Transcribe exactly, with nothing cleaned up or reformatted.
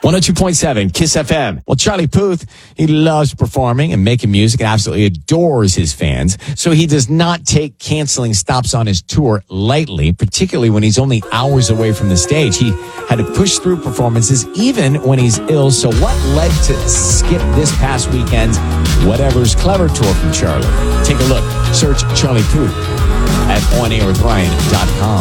one oh two point seven Kiss F M. Well, Charlie Puth, he loves performing and making music and absolutely adores his fans. So he does not take canceling stops on his tour lightly, particularly when he's only hours away from the stage. He had to push through performances even when he's ill. So what led to skip this past weekend's Whatever's Clever tour from Charlie? Take a look. Search Charlie Puth at on air with ryan dot com.